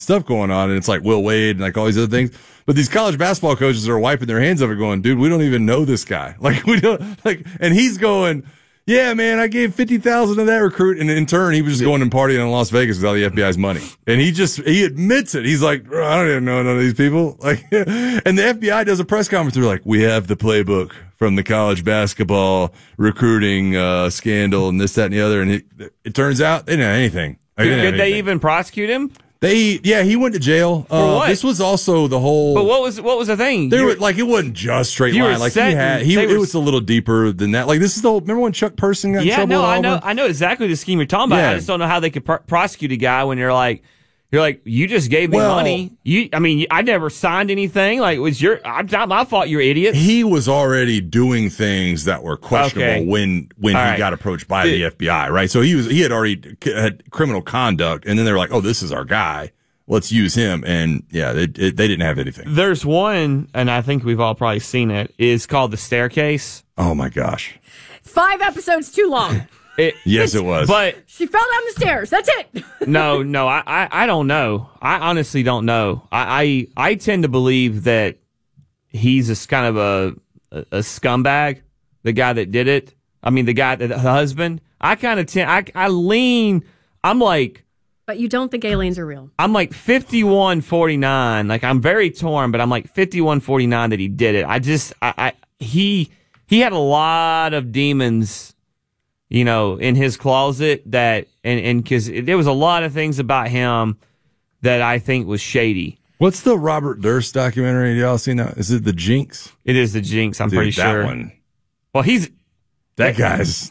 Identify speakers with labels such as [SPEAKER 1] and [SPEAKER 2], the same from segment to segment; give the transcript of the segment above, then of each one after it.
[SPEAKER 1] stuff going on, and it's like Will Wade and like all these other things. But these college basketball coaches are wiping their hands of it, going, "Dude, we don't even know this guy. Like we don't like." And he's going, "Yeah, man, I gave $50,000 to that recruit," and in turn, he was just going and partying in Las Vegas with all the FBI's money. And he admits it. He's like, "I don't even know none of these people." Like, and the FBI does a press conference. They're like, "We have the playbook from the college basketball recruiting scandal and this, that, and the other." And it turns out they didn't have anything.
[SPEAKER 2] Did they even prosecute him?
[SPEAKER 1] He went to jail.
[SPEAKER 2] For what?
[SPEAKER 1] This was also the whole.
[SPEAKER 2] But what was the thing?
[SPEAKER 1] They were like, it wasn't just straight line. Like it was a little deeper than that. Like this is the whole, remember when Chuck Person got in trouble?
[SPEAKER 2] Yeah, I know exactly the scheme you're talking about.
[SPEAKER 1] Yeah.
[SPEAKER 2] I just don't know how they could prosecute a guy when you're like, you just gave me money. I never signed anything. Like, it's not my fault. You're idiots.
[SPEAKER 1] He was already doing things that were questionable when he got approached by the FBI, right? So he had already had criminal conduct, and then they were like, "Oh, this is our guy. Let's use him." And yeah, they didn't have anything.
[SPEAKER 2] There's one, and I think we've all probably seen it. It's called The Staircase.
[SPEAKER 1] Oh my gosh,
[SPEAKER 3] 5 episodes too long.
[SPEAKER 1] Yes, it was.
[SPEAKER 2] But
[SPEAKER 3] she fell down the stairs. That's it.
[SPEAKER 2] No, I don't know. I honestly don't know. I tend to believe that he's a kind of a scumbag, the guy that did it. I mean, the husband. I kind of I lean. I'm like.
[SPEAKER 3] But you don't think aliens are real?
[SPEAKER 2] I'm like 51-49. Like, I'm very torn, but I'm like 51-49 that he did it. He had a lot of demons, in his closet and because there was a lot of things about him that I think was shady.
[SPEAKER 1] What's the Robert Durst documentary? Y'all seen that? Is it The Jinx?
[SPEAKER 2] It is The Jinx. I'm pretty sure.
[SPEAKER 1] That one.
[SPEAKER 2] Well,
[SPEAKER 1] that guy's.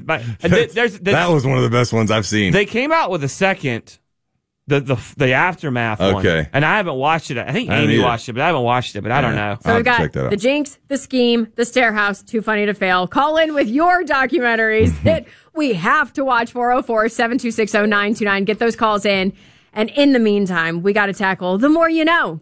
[SPEAKER 1] That was one of the best ones I've seen.
[SPEAKER 2] They came out with a second, the Aftermath one.
[SPEAKER 1] Okay.
[SPEAKER 2] And I haven't watched it. I think Amy watched it, but I haven't watched it, but I don't know.
[SPEAKER 3] So we've got The Jinx, The Scheme, The Stairhouse, Too Funny to Fail. Call in with your documentaries that we have to watch. 404-726-0929. Get those calls in. And in the meantime, we got to tackle The More You Know.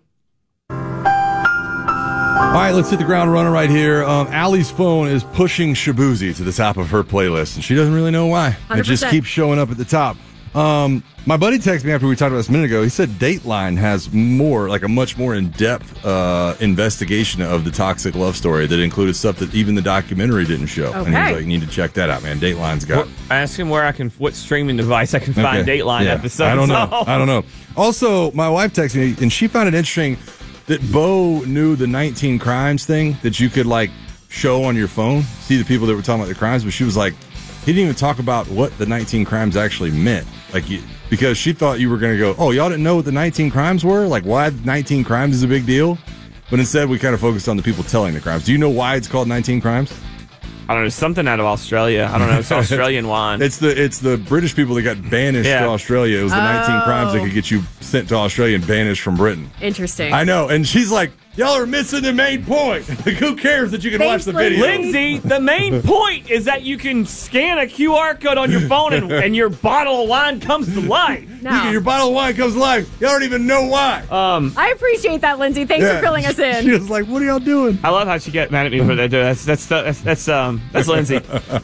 [SPEAKER 1] All right, let's hit the ground running right here. Allie's phone is pushing Shabuzi to the top of her playlist, and she doesn't really know why.
[SPEAKER 3] 100%.
[SPEAKER 1] It just keeps showing up at the top. My buddy texted me after we talked about this a minute ago. He said Dateline has a much more in-depth investigation of the toxic love story that included stuff that even the documentary didn't show.
[SPEAKER 3] Okay.
[SPEAKER 1] And he was like, you need to check that out, man. Dateline's got...
[SPEAKER 2] Ask him what streaming device I can find Dateline episodes.
[SPEAKER 1] I don't know. Also, my wife texted me, and she found it interesting that Bo knew the 19 crimes thing that you could show on your phone, see the people that were talking about the crimes, but she was like, he didn't even talk about what the 19 crimes actually meant. Because she thought you were going to go, oh, y'all didn't know what the 19 crimes were? Like, why 19 crimes is a big deal? But instead, we kind of focused on the people telling the crimes. Do you know why it's called 19 crimes?
[SPEAKER 2] I don't know. Something out of Australia. I don't know. It's Australian wine.
[SPEAKER 1] It's the British people that got banished to Australia. It was the 19 crimes that could get you sent to Australia and banished from Britain.
[SPEAKER 3] Interesting.
[SPEAKER 1] I know. And she's like, y'all are missing the main point. Who cares that you can watch the video?
[SPEAKER 2] Lindsay, the main point is that you can scan a QR code on your phone and your bottle of wine comes to life.
[SPEAKER 3] No.
[SPEAKER 1] Your bottle of wine comes to life. Y'all don't even know why.
[SPEAKER 3] I appreciate that, Lindsay. Thanks for filling us in.
[SPEAKER 1] She was like, what are y'all doing?
[SPEAKER 2] I love how she got mad at me for that. That's Lindsay.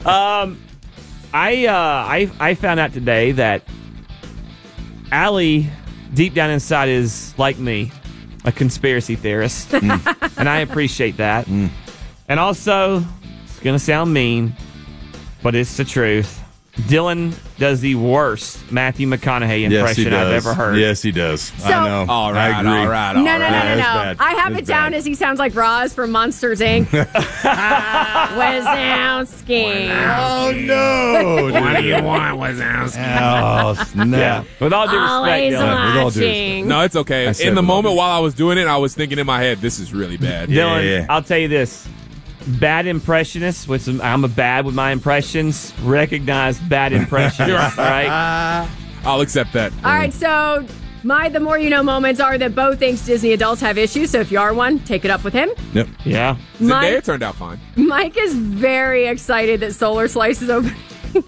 [SPEAKER 2] I found out today that Allie, deep down inside, is like me, a conspiracy theorist, and I appreciate that. And also, it's going to sound mean, but it's the truth. Dylan does the worst Matthew McConaughey impression I've ever heard.
[SPEAKER 1] Yes, he does.
[SPEAKER 3] So,
[SPEAKER 1] I know.
[SPEAKER 4] All right,
[SPEAKER 1] I agree.
[SPEAKER 4] all right.
[SPEAKER 3] No.
[SPEAKER 1] Bad.
[SPEAKER 3] I have it down as he sounds like Roz from Monsters, Inc. Wazowski.
[SPEAKER 1] Oh, no.
[SPEAKER 4] What do you want, Wazowski?
[SPEAKER 1] Oh, snap.
[SPEAKER 2] Yeah. With all due respect,
[SPEAKER 3] Always
[SPEAKER 2] Dylan.
[SPEAKER 1] With all due
[SPEAKER 3] watching.
[SPEAKER 4] No, it's okay.
[SPEAKER 1] said
[SPEAKER 4] In the
[SPEAKER 1] with all
[SPEAKER 4] moment
[SPEAKER 1] due
[SPEAKER 4] while I was doing it, I was thinking in my head, this is really bad.
[SPEAKER 2] Dylan,
[SPEAKER 1] Yeah.
[SPEAKER 2] I'll tell you this. Bad impressionist, which I'm a bad with my impressions, recognize bad impressionists, right?
[SPEAKER 4] I'll accept that.
[SPEAKER 3] All right, so the more you know moments are that Bo thinks Disney adults have issues, so if you are one, take it up with him.
[SPEAKER 1] Yep.
[SPEAKER 2] Yeah.
[SPEAKER 4] Zendaya turned out fine.
[SPEAKER 3] Mike is very excited that Solar Slice is open.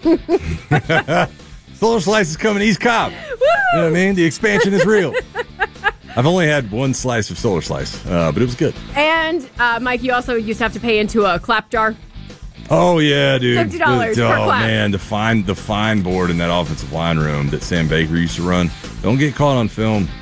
[SPEAKER 1] Solar Slice is coming East Cobb. You know what I mean? The expansion is real. I've only had one slice of Solar Slice, but it was good.
[SPEAKER 3] And, Mike, you also used to have to pay into a clap jar.
[SPEAKER 1] Oh, yeah, dude.
[SPEAKER 3] $50 per
[SPEAKER 1] Oh,
[SPEAKER 3] clap.
[SPEAKER 1] man, the fine board in that offensive line room that Sam Baker used to run. Don't get caught on film.